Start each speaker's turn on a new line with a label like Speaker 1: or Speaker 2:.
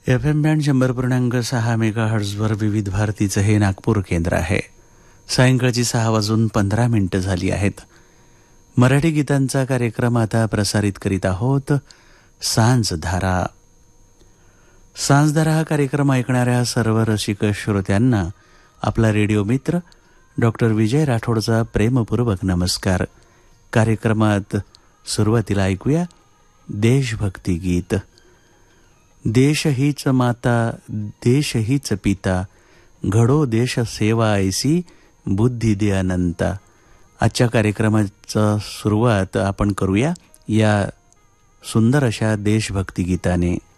Speaker 1: FM band 100.6 मेगाहर्ट्झवर विविध भारतीचं हे नागपूर केंद्र आहे. सायंकाळची 6:15 झाली आहेत. मराठी गीतांचा कार्यक्रम आता प्रसारित करीत आहोत. सांजधारा. सांजधारा हा कार्यक्रम ऐकणाऱ्या सर्व रसिक श्रोत्यांना आपला रेडिओ मित्र डॉक्टर विजय राठोडचा प्रेमपूर्वक नमस्कार. कार्यक्रमात सुरुवातीला ऐकूया देशभक्ती गीत. देश हीच माता, देश हीच पिता, घडो देश सेवा ऐसी, बुद्धी दे अनंता. आजच्या कार्यक्रमाचा सुरुवात आपण करूया या सुंदर अशा देशभक्ती गीताने.